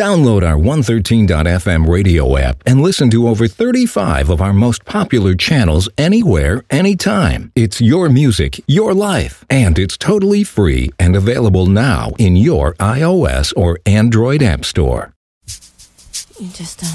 Download our 113.fm radio app and listen to over 35 of our most popular channels anywhere, anytime. It's your music, your life, and it's totally free and available now in your iOS or Android app store. You just